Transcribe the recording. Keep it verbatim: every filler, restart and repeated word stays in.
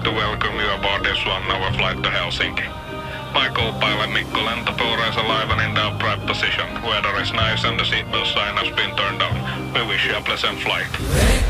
like to welcome you aboard this one-hour flight to Helsinki. My co-pilot Mikko Lentopuro is alive and in the upright position. Weather is nice and the seatbelt sign has been turned on. We wish you a pleasant flight.